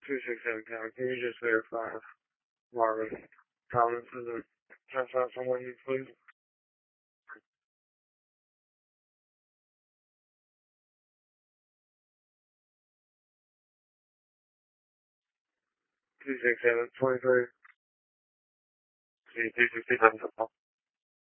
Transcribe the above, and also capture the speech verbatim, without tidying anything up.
two six seven tower. Can you just verify Marvin Thomas isn't passed out from Wendy's, please? two six seven twenty-three. See, two sixty-seven.